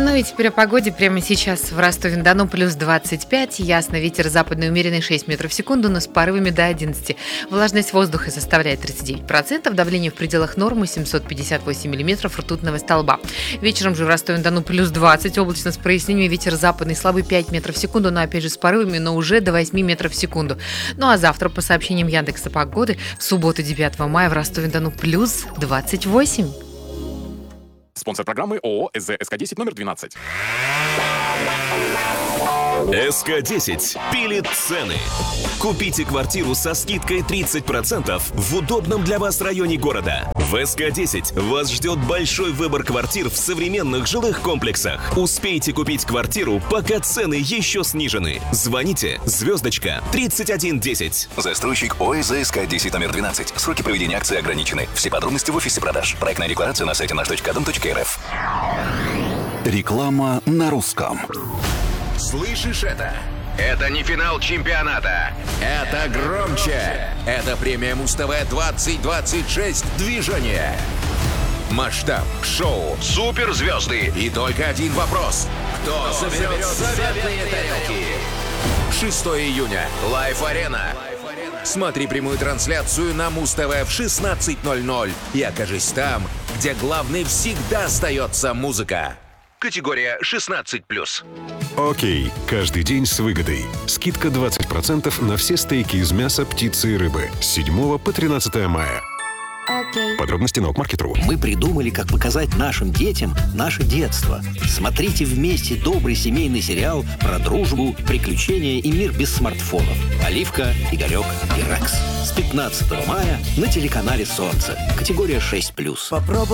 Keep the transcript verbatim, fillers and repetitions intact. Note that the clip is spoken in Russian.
Ну и теперь о погоде. Прямо сейчас в Ростове-на-Дону плюс двадцать пять. Ясно, ветер западный умеренный шесть метров в секунду, но с порывами до одиннадцати. Влажность воздуха составляет тридцать девять процентов. Давление в пределах нормы семьсот пятьдесят восемь миллиметров ртутного столба. Вечером же в Ростове-на-Дону плюс двадцать. Облачно с прояснениями. Ветер западный слабый пять метров в секунду, но опять же с порывами, но уже до восьми метров в секунду. Ну а завтра, по сообщениям Яндекса Погоды, в субботу девятого мая в Ростове-на-Дону плюс двадцать восемь. Спонсор программы ООО СЗ СК десять номер двенадцать. эс ка десять пилит цены. Купите квартиру со скидкой тридцать процентов в удобном для вас районе города. В эс ка десять вас ждет большой выбор квартир в современных жилых комплексах. Успейте купить квартиру, пока цены еще снижены. Звоните звездочка тридцать один десять. Застройщик ОСЗ СК десять номер двенадцать. Сроки проведения акции ограничены. Все подробности в офисе продаж. Проектная декларация на сайте наш точка дом точка эр эф. Реклама на русском. Слышишь это? Это не финал чемпионата. Это громче. Это премия Муз-ТВ двадцать двадцать шесть движение. Масштаб, шоу, суперзвезды и только один вопрос. Кто заберет заветные тарелки? шестого июня. Лайф-арена. Смотри прямую трансляцию на Муз-ТВ в шестнадцать ноль ноль и окажись там, где главной всегда остается музыка. Категория шестнадцать плюс. Окей, каждый день с выгодой. Скидка двадцать процентов на все стейки из мяса, птицы и рыбы. С седьмого по тринадцатое мая. Окей. Подробности на Окмаркет точка ру. Мы придумали, как показать нашим детям наше детство. Смотрите вместе добрый семейный сериал про дружбу, приключения и мир без смартфонов. Оливка, Игорек и Рекс. С пятнадцатого мая на телеканале «Солнце». Категория шесть плюс. Попробуй.